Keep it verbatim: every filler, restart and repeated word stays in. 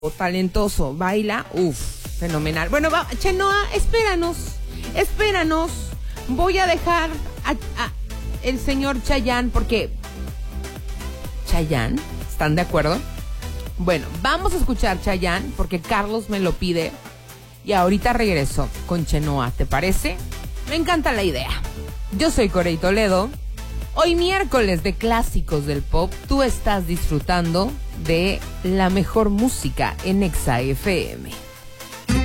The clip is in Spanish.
talentoso, baila, uff, fenomenal. Bueno, va, Chenoa, espéranos, espéranos. Voy a dejar a, a el señor Chayanne porque... ¿Chayanne? ¿Están de acuerdo? Bueno, vamos a escuchar Chayanne porque Carlos me lo pide y ahorita regreso con Chenoa, ¿te parece? Me encanta la idea. Yo soy Corey Toledo. Hoy miércoles de clásicos del pop, tú estás disfrutando de la mejor música en Exa F M.